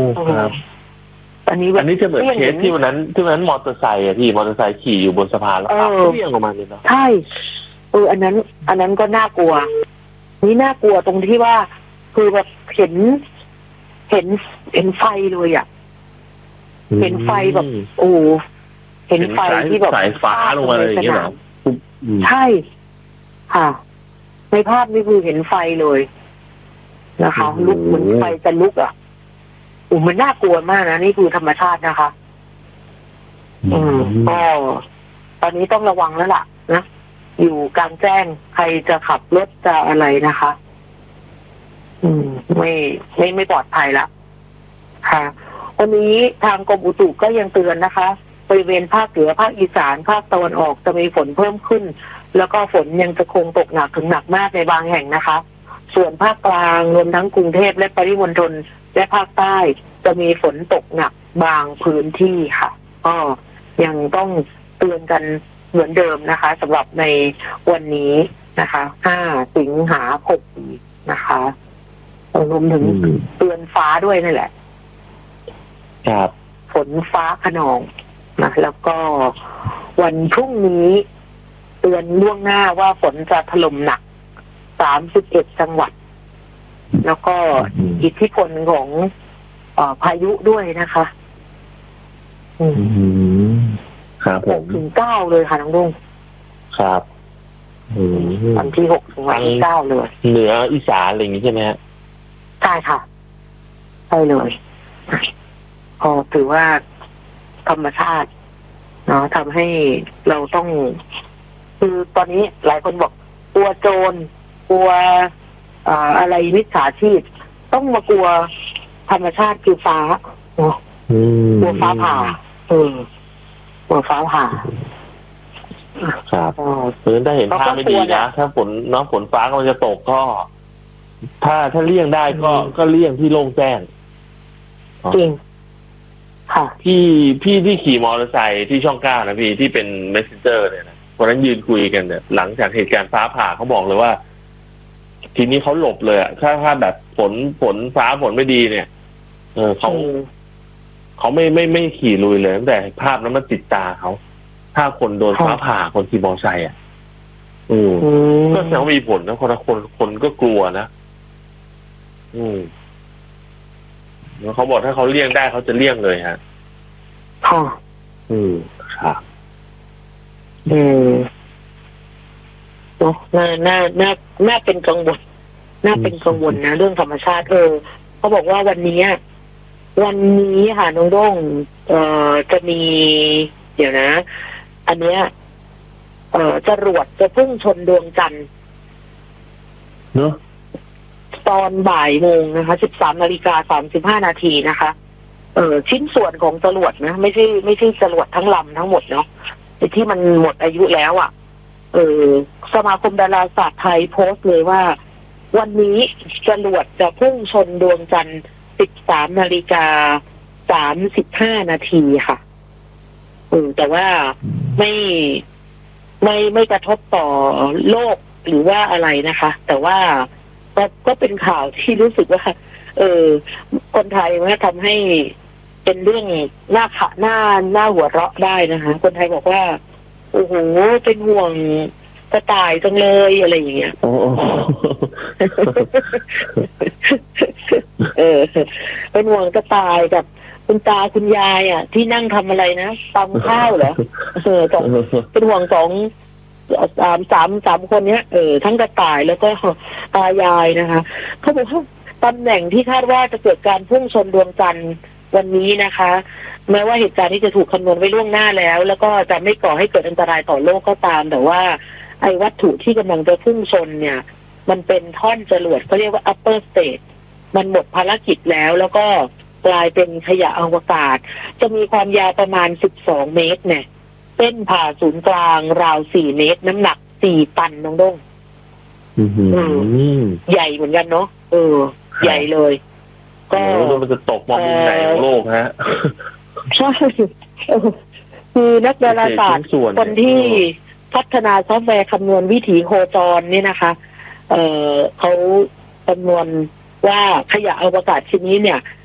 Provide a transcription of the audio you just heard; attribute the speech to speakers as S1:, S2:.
S1: ครับ
S2: อันนี้
S1: จะเหมือนเคสที่วันนั้นมอเตอร์ไซค์อะพี่มอเตอร์ไซค์ขี่อยู่บนสะพานแล้วก็เลี้ยงออกมาเลยเนาะ
S2: ใช่อันนั้นก็น่ากลัวนี่น่ากลัวตรงที่ว่าคือแบบเห็นไฟเลยอ่ะเห็นไฟแบบเห็นไฟที่แบบ
S1: สายฟ้าลงมาเลยอย่างเงี้ยเหรอ
S2: ใช่ค่ะในภาพนี่คือเห็นไฟเลยนะคะลุกเหมือนไฟจะลุกอ่ะมันน่ากลัวมากนะนี่คือธรรมชาตินะคะก็ตอนนี้ต้องระวังแล้วล่ะนะอยู่กลางแจ้งใครจะขับรถจะอะไรนะคะไม่ปลอดภัยละค่ะวันนี้ทางกรมอุตุก็ยังเตือนนะคะบริเวณภาคเหนือภาคอีสานภาคตะวันออกจะมีฝนเพิ่มขึ้นแล้วก็ฝนยังจะคงตกหนักถึงหนักมากในบางแห่งนะคะส่วนภาคกลางรวมทั้งกรุงเทพและปริมณฑลและภาคใต้จะมีฝนตกหนักบางพื้นที่ค่ะก็ยังต้องเตือนกันเหมือนเดิมนะคะสำหรับในวันนี้นะคะ5 สิงหาคมนะคะรวมถึงเตือนฟ้าด้วยนั่นแหละ
S1: ครับ
S2: ฝนฟ้าคะนองนะแล้วก็วันพรุ่งนี้เตือนล่วงหน้าว่าฝนจะถล่มหนัก31 จังหวัดแล้วก็อิทธิพลของพายุด้วยนะคะ
S1: ครับผม
S2: 6 ถึง 9เลยค่ะน้องลุง
S1: ครับ
S2: วันที่6 ถึงวันที่ 9เลย
S1: เหนืออีสานอะไรอย่างนี้ใช่ไหมฮะ
S2: ใช่ค่ะใช่เลยก็ถือว่าธรรมชาติเนาะทำให้เราต้องคือตอนนี้หลายคนบอกกลัวโจรกลัวอะไรมิจฉาชีพต้องมากลัวธรรมชาติคือฟ้าเนาะกลัวฟ้าผ่ากลัวฟ้าผ่า
S1: ครับได้เห็นภาพไม่ดีนะถ้าฝนฟ้ากำลังจะตกก็ถ้าเลี่ยงได้ก็เลี่ยงที่โล่งแจ้ง
S2: จริงค่ะ
S1: พี่ที่ขี่มอเตอร์ไซค์ที่ช่อง9นะพี่ที่เป็น messenger เนี่ยนะวันนั้นยืนคุยกันเนี่ยหลังจากเหตุการณ์ฟ้าผ่าเขาบอกเลยว่าทีนี้เขาหลบเลยอ่ะถ้าแบบฝนฟ้าฝนไม่ดีเนี่ยเขาไม่ขี่ลุยเลยตั้งแต่ภาพนั้นมันติดตาเขาถ้าคนโดนฟ้าผ่าคนขี่มอเตอร์ไซค์อ่ะก็แสดงว่ามีผลนะคนก็กลัวนะแล้วเขาบอกถ้าเขาเลี่ยงได้เขาจะเลี่ยงเลยฮะ
S2: ค่ะ
S1: ครับ
S2: เนาะน่าเป็นกังวลนะเรื่องธรรมชาติเขาบอกว่าวันนี้ค่ะน้องด้งจะมีเดี๋ยวนะอันเนี้ยจรวดจะพุ่งชนดวงจันทร์
S1: เนาะ
S2: ตอนบ่ายโมงนะคะ 13:35 นาทีนะคะชิ้นส่วนของจรวดนะไม่ใช่จรวดทั้งลำทั้งหมดเนาะที่มันหมดอายุแล้วอ่ะสมาคมดาราศาสตร์ไทยโพสต์เลยว่าวันนี้จรวดจะพุ่งชนดวงจันทร์ 13:35 นาทีค่ะแต่ว่าไม่กระทบต่อโลกหรือว่าอะไรนะคะแต่ว่าก็เป็นข่าวที่รู้สึกว่าคนไทยมันทำให้เป็นเรื่องน่าหัวเราะได้นะคะคนไทยบอกว่าโอ้โหเป็นห่วงกระต่ายจังเลยอะไรอย่างเงี้ยเป็นห่วงกระต่ายกับคุณตาคุณยายอ่ะที่นั่งทำอะไรนะตำข้าวเหรอเป็นห่วงสามคนเนี้ยทั้งกระต่ายแล้วก็ตายายนะคะเขาบอกว่าตำแหน่งที่คาดว่าจะเกิดการพุ่งชนดวงจันทร์วันนี้นะคะแม้ว่าเหตุการณ์นี้จะถูกคำนวณไว้ล่วงหน้าแล้วก็จะไม่ก่อให้เกิดอันตรายต่อโลกก็ตามแต่ว่าไอ้วัตถุที่กำลังจะพุ่งชนเนี่ยมันเป็นท่อนจรวดเขาเรียกว่า upper stage มันหมดภารกิจแล้วก็กลายเป็นขยะอวกาศจะมีความยาวประมาณ12 เมตรเนี่ยเส้นผ่าศูนย์กลางราว4 เมตรน้ำหนัก4 ตันน้องด้งใหญ่เหมือนกันเนาะใหญ่เลยก็
S1: มันจะตกมามุมไหนของโลกฮะ
S2: ใช่คือนักดาราศาสตร์คนที่พัฒนาซอฟต์แวร์คำนวณวิถีโคจรนี่นะคะเขาคำนวณว่าขยะอวกาศชิ้นนี้เนี่ย